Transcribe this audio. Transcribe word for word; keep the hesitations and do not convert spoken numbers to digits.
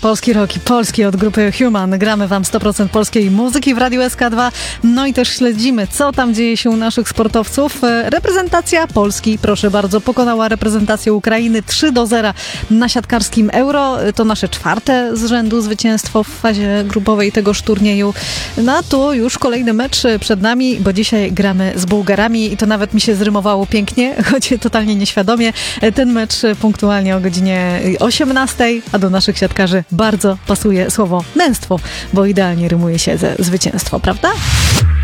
polski rock i polski od grupy Human. Gramy wam sto procent polskiej muzyki w Radiu S K dwa. No i też śledzimy, co tam dzieje się u naszych sportowców. Reprezentacja Polski, proszę bardzo, pokonała reprezentację Ukrainy trzy do zera na siatkarskim Euro. To nasze czwarte z rzędu zwycięstwo w fazie grupowej tegoż turnieju. No a tu już kolejny mecz przed nami, bo dzisiaj gramy z Bułgarami i to nawet mi się zrymowało pięknie, choć totalnie nieświadomie. Ten mecz punktualnie o godzinie osiemnastej, a do naszych siatkarzy bardzo pasuje słowo męstwo, bo idealnie rymuje się ze zwycięstwo, prawda?